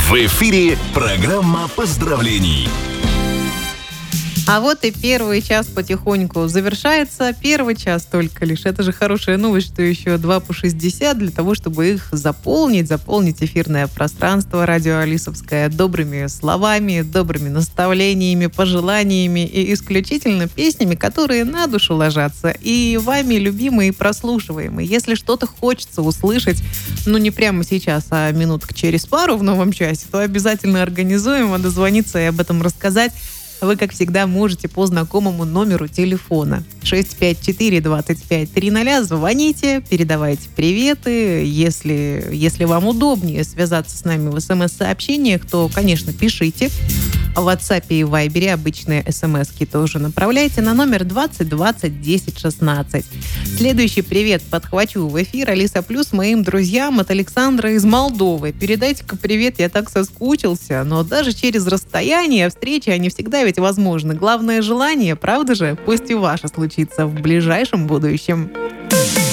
В эфире программа поздравлений. А вот и первый час потихоньку завершается. Первый час только лишь. Это же хорошая новость, что еще 2 по 60 для того, чтобы их заполнить эфирное пространство радио Алисовское добрыми словами, добрыми наставлениями, пожеланиями и исключительно песнями, которые на душу ложатся и вами любимые и прослушиваемые. Если что-то хочется услышать, не прямо сейчас, а минуток через пару в новом часе, то обязательно организуем, дозвониться и об этом рассказать. Вы, как всегда, можете по знакомому номеру телефона 654-2530. Звоните, передавайте приветы. Если вам удобнее связаться с нами в СМС-сообщениях, то, конечно, пишите. В WhatsApp и Viber обычные СМСки тоже направляйте на номер 20 20 10 16. Следующий привет подхвачу в эфир Алиса Плюс моим друзьям от Александра из Молдовы. Передайте-ка привет, я так соскучился. Но даже через расстояние встречи они всегда ведь возможны. Главное желание, правда же? Пусть и ваше случится в ближайшем будущем.